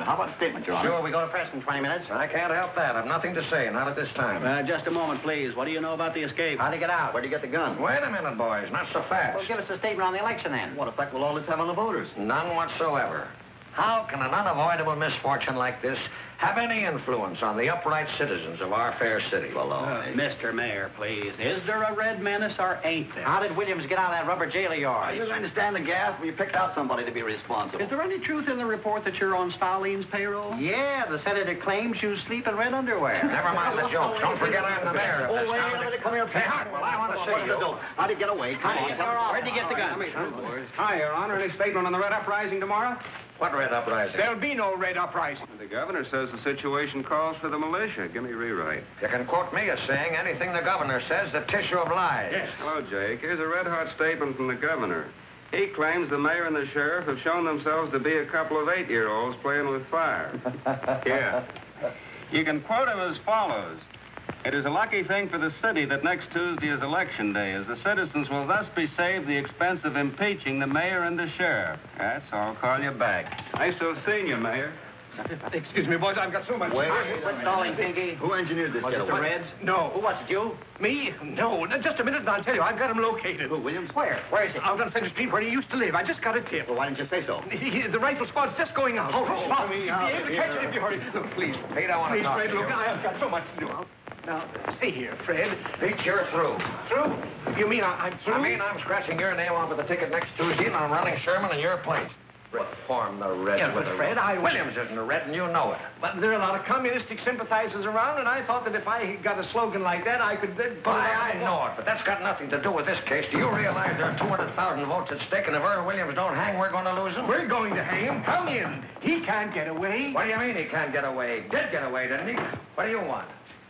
How about a statement, Your Honor? Sure, we go to press in 20 minutes. I can't help that. I've nothing to say, not at this time. Just a moment, please. What do you know about the escape? How'd he get out? Where'd you get the gun? Wait a minute, boys. Not so fast. Well, give us a statement on the election, then. What effect will all this have on the voters? None whatsoever. How can an unavoidable misfortune like this have any influence on the upright citizens of our fair city? Well, Mr. Mayor, please. Is there a red menace or ain't there? How did Williams get out of that rubber jail of yours? I just understand the gas, but you picked out somebody to be responsible. Is there any truth in the report that you're on Stalin's payroll? Yeah, the senator claims you sleep in red underwear. Never mind the jokes. Don't forget I'm the mayor. Oh, wait a minute. Come here, Hey, Hartwell, I want to see you. How'd he get away? Come on. Where'd you get the gun? Hi, Your Honor. Any statement on the Red Uprising tomorrow? What red uprising? There'll be no Red Uprising. The governor says the situation calls for the militia. Give me a rewrite. You can quote me as saying anything the governor says, the tissue of lies. Yes. Hello, Jake. Here's a red-hot statement from the governor. He claims the mayor and the sheriff have shown themselves to be a couple of 8-year-olds playing with fire. Yeah. You can quote him as follows. It is a lucky thing for the city that next Tuesday is election day, as the citizens will thus be saved the expense of impeaching the mayor and the sheriff. That's all. I'll call you back. Nice to have seen you, Mayor. Excuse me, boys. I've got so much... Wait. Quit stalling, Pinky. Who engineered this Was it the getaway? Reds? No. Who was it, you? Me? No. Just a minute and I'll tell you. I've got him located. Who, Williams? Where? Where is he? Out on Center Street where he used to live. I just got a tip. Well, why didn't you say so? The rifle squad's just going out. Spot. You'll be able to catch it if you hurry. Look, please. Pete, I want to Please, talk Fred, to you. look, I've got so much to do. Now, stay here, Fred. Pete, you're through. Through? You mean I'm through? I mean, I'm scratching your name off of the ticket next Tuesday, and I'm running Sherman in your place. Reform the Reds Yeah, with but a... Fred, Williams isn't a Red, and you know it. But there are a lot of communistic sympathizers around, and I thought that if I got a slogan like that, I could then... I know it, but that's got nothing to do with this case. Do you realize there are 200,000 votes at stake, and if Earl Williams don't hang, we're going to lose him? We're going to hang him. Come in. He can't get away. What do you mean he can't get away? Did get away, didn't he? What do you want?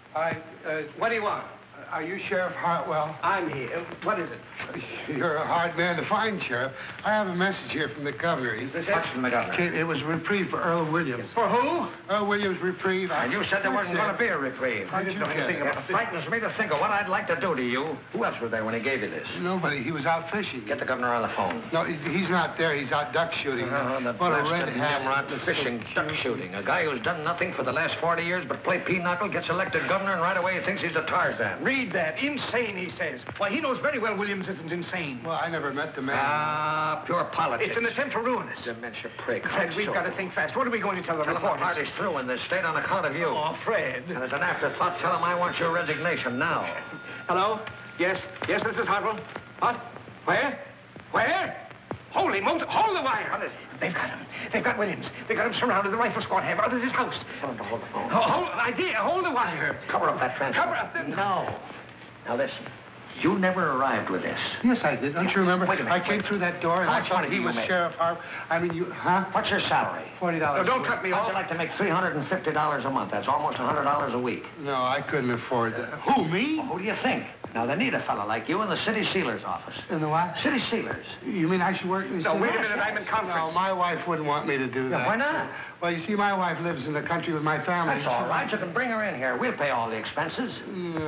What do you want? Are you Sheriff Hartwell? I'm here. What is it? You're a hard man to find, Sheriff. I have a message here from the governor. What's from the governor? It was reprieve for Earl Williams. For who? Earl Williams reprieve. And you said there wasn't going to be a reprieve. How'd you get it? It frightens me to think of what I'd like to do to you. Who else was there when he gave you this? Nobody. He was out fishing. Get the governor on the phone. No, he's not there. He's out duck shooting. What a red hat. Nimrod fishing, duck shooting. A guy who's done nothing for the last 40 years but play pinochle gets elected governor, and right away he thinks he's a Tarzan. Read that. Insane, he says. Why, he knows very well Williams isn't insane. Well, I never met the man. Ah, pure politics. It's an attempt to ruin us. Dementia prig. Fred, we've got to think fast. What are we going to tell the Tell him the reporters? party's through in this state on account of you. Oh, Fred. And as an afterthought, tell him I want your resignation now. Hello? Yes? Yes, this is Hartwell. What? Where? Where? Holy motor! Hold the wire! What is it? They've got him. They've got Williams. They've got him surrounded. The rifle squad have out of his house. Tell him to hold the phone. Hold the wire. Cover up that transfer. Cover up the... No. Now listen. You never arrived with this. Yes, I did. Don't you remember? Wait a minute, I came through that door and How I much thought money he do you was make? Sheriff Hartwell. I mean, you, huh? What's your salary? $40. No, don't cut me How'd off. you like to make $350 a month? That's almost $100 a week. No, I couldn't afford that. Who, me? Well, who do you think? Now, they need a fella like you in the city sealer's office. In the what? City sealers. You mean I should work in the No, city? wait a minute. I'm in No, conference. my wife wouldn't want me to do that. Why not? Well, you see, my wife lives in the country with my family. That's all right. You can bring her in here. We'll pay all the expenses. No,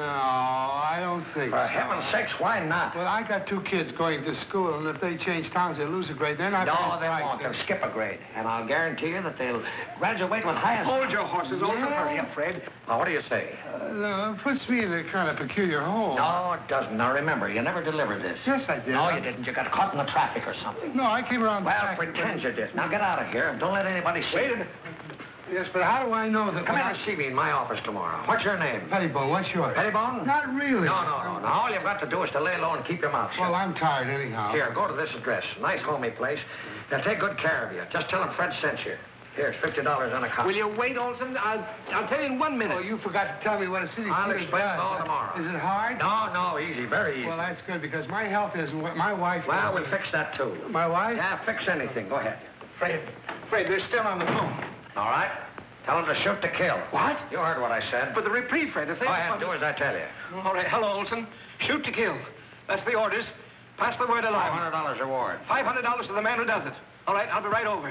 I don't think For so. heaven's sakes, why not? Well, I got 2 kids going to school, and if they change towns, they'll lose a grade. They're not... No, they won't. They'll skip a grade. And I'll guarantee you that they'll graduate with highest... Hold your horses. Also, hurry up, Fred. Now, what do you say? No, it puts me in a kind of peculiar hole. No, it doesn't. Now, remember, you never delivered this. Yes, I did. No, you didn't. You got caught in the traffic or something. No, I came around the Well, back. pretend you did. Now, get out of here. Don't let anybody see you. Yes, but how do I know that... Come when in and see me in my office tomorrow. What's your name? Pettibone, what's yours? Pettibone? Not really. No. Now, all you've got to do is to lay low and keep your mouth shut. Well, I'm tired anyhow. Here, go to this address. Nice, homey place. They'll take good care of you. Just tell them Fred sent you. Here, it's $50 on account. Will you wait, Olson? I'll tell you in 1 minute. Oh, you forgot to tell me what a city I'll sealer explain it does. all tomorrow. Is it hard? No, easy. Very easy. Well, that's good, because my health isn't what my wife... Well, we'll fix that, too. My wife? Yeah, fix anything. Go ahead. Fred, they're still on the phone. All right? Tell them to shoot to kill. What? You heard what I said. But the reprieve, Fred, if they... Go ahead, do as I tell you. All right, hello, Olson. Shoot to kill. That's the orders. Pass the word along. $500 reward. $500 to the man who does it. All right, I'll be right over.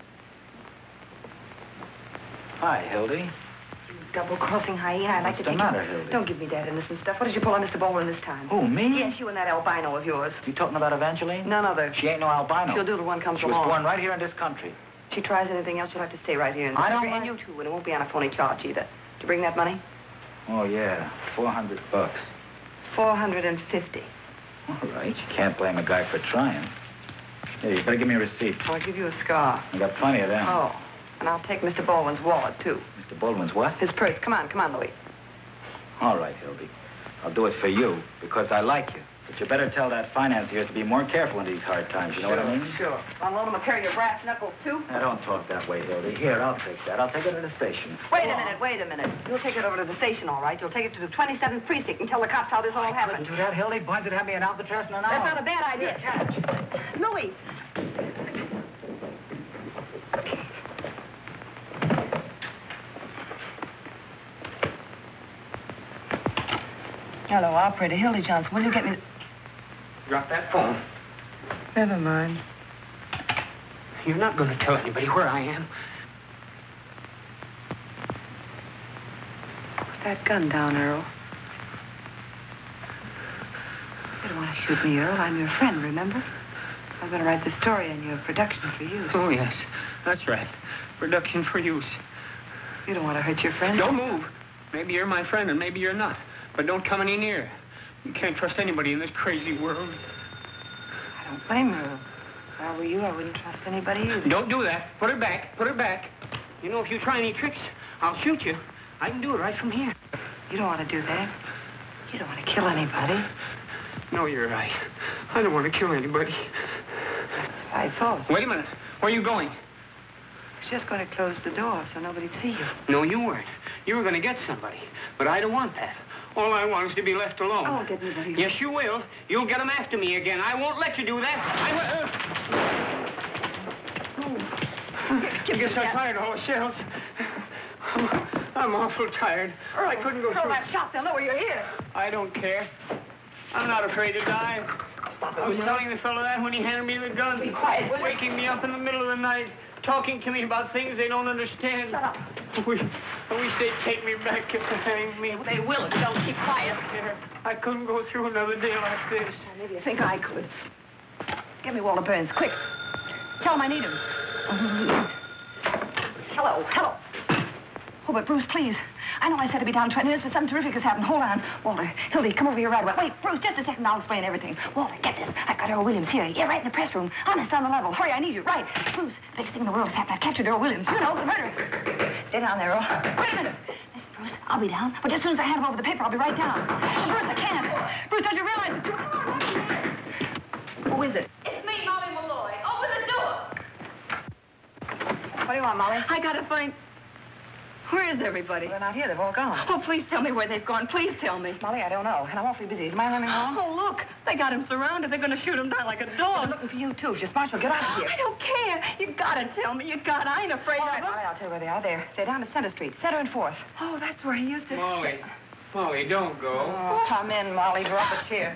Hi, Hildy. Double-crossing hyena. I'd like to What's the take matter, you... Hildy? Don't give me that innocent stuff. What did you pull on Mr. Baldwin this time? Who, me? Yes, you and that albino of yours. You talking about Evangeline? None other. She ain't no albino. She'll do till one comes She was along. born right here in this country. If she tries anything else, you'll have to stay right here. And I don't And mind. you too, and it won't be on a phony charge either. Did you bring that money? Oh, yeah. $400. 450. All right. You can't blame a guy for trying. Here, you better give me a receipt. I'll give you a scar. I got plenty of them. Oh, and I'll take Mr. Baldwin's wallet, too. Mr. Baldwin's what? His purse. Come on, Louis. All right, Hildy. I'll do it for you because I like you. But you better tell that financier to be more careful in these hard times. You know what I mean? Sure. I'll loan him a pair of your brass knuckles, too. Now, don't talk that way, Hildy. Here, I'll take that. I'll take it to the station. Wait a minute. You'll take it over to the station, all right. You'll take it to the 27th precinct and tell the cops how this all happened. Do that, Hildy? Bunch would have me in Alcatraz in an hour. That's not a bad idea. Louis. Hello, operator. Hildy Johnson. Will you get me... Drop that phone. Never mind. You're not going to tell anybody where I am. Put that gun down, Earl. You don't want to shoot me, Earl. I'm your friend, remember? I'm going to write the story in your production for use. Oh, yes. That's right. Production for use. You don't want to hurt your friend? Don't move. Maybe you're my friend and maybe you're not. But don't come any near. You can't trust anybody in this crazy world. I don't blame you, Earl. If I were you, I wouldn't trust anybody either. Don't do that. Put her back. Put her back. You know, if you try any tricks, I'll shoot you. I can do it right from here. You don't want to do that. You don't want to kill anybody. No, you're right. I don't want to kill anybody. That's what I thought. Wait a minute. Where are you going? I was just going to close the door so nobody'd see you. No, you weren't. You were going to get somebody. But I don't want that. All I want is to be left alone. I won't get anybody. Yes, you will. You'll get them after me again. I won't let you do that. I guess I fired all the shells. I'm awful tired. I couldn't go Throw through. that shot. They'll know where you're here. I don't care. I'm not afraid to die. I was telling the fellow that when he handed me the gun. Be quiet, will you? Waking me up in the middle of the night, talking to me about things they don't understand. Shut up. I wish they'd take me back and hang me. They will if you don't keep quiet. I couldn't go through another day like this. Maybe you think I could. Give me Walter Burns, quick. Tell him I need him. Hello. Oh, but Bruce, please. I know I said to be down 20 minutes, but something terrific has happened. Hold on. Walter, Hildy, come over here right away. Wait, Bruce, just a second. I'll explain everything. Walter, get this. I've got Earl Williams here. Yeah, right in the press room. Honest, on the level. Hurry, I need you. Right. Bruce, the biggest thing in the world has happened. I've captured Earl Williams. You know, the murderer. Stay down there, Earl. Wait a minute. Listen, Bruce, I'll be down. But as soon as I hand him over the paper, I'll be right down. Bruce, I can't. Bruce, don't you realize that you... Who is it? It's me, Molly Malloy. Open the door. What do you want, Molly? I gotta find... Where is everybody? They're not here. They've all gone. Oh, please tell me where they've gone. Please tell me. Molly, I don't know. And I'm awfully busy. Am I running home? Oh, look. They got him surrounded. They're gonna shoot him down like a I'm dog. looking for you, too. If you're smart, you'll get out of here. I don't care. You gotta tell me. You gotta. I ain't afraid All of right, them. Molly, I'll tell you where they are. They're down at Center Street. Center and 4th. Oh, that's where he used to... Molly, don't go. Oh, come in, Molly. Draw up a chair.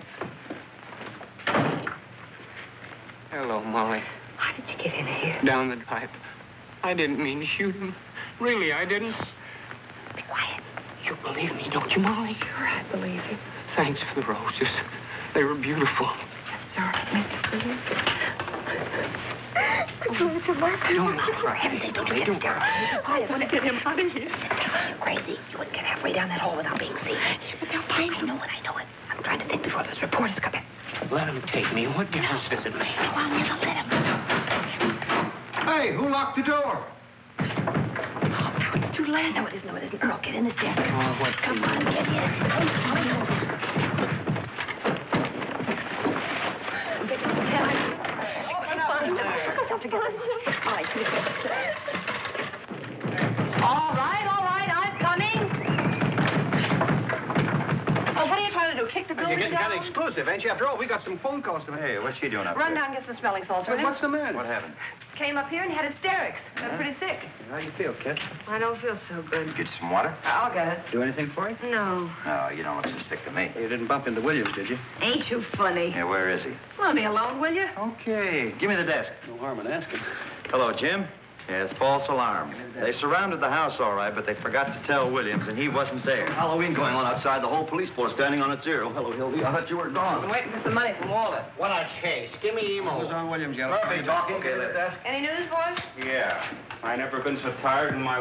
Hello, Molly. How did you get in here? Down the pipe. I didn't mean to shoot him. Really, I didn't. Be quiet. You believe me, don't you, Molly? Sure, I believe you. Thanks for the roses. They were beautiful. Sir, Mr. Williams. Don't cry. Heaven's sake, don't you get hysterical. I want to get him out of here. Sit down. You're crazy. You wouldn't get halfway down that hole without being seen. Yeah, but they'll find I him. know it. I'm trying to think before those reporters come in. Let him take me. What difference does it make? Oh, I'll never let him. Hey, who locked the door? Now it's too late. No, it isn't. Earl, get in this desk. Oh, what Come on, get in. Get to the tent. Open up. Put yourself together. All right, come here. All right, I'm coming. Oh, what are you trying to do? Kick the You're building getting down? kind of exclusive, ain't you? After all, we got some phone calls to make. Hey, what's she doing up Run there? down and get some smelling salts, will you? What's the matter? What happened? Came up here and had hysterics. Got pretty sick. How do you feel, kid? I don't feel so good. Get you some water? I'll get it. Do anything for you? No. No, you don't look so sick to me. You didn't bump into Williams, did you? Ain't you funny? Yeah, where is he? Let me alone, will you? Okay, give me the desk. No harm in asking. Hello, Jim. Yes, false alarm. They surrounded the house all right, but they forgot to tell Williams, and he wasn't there. Halloween going on outside. The whole police force standing on its ear. Oh, hello, Hildy. I thought you were gone. I'm waiting for some money from Walter. What a chase. Give me emo. Who's on Williams, yellow? Murphy talking. Okay, let desk. Any news, boys? Yeah. I never been so tired in my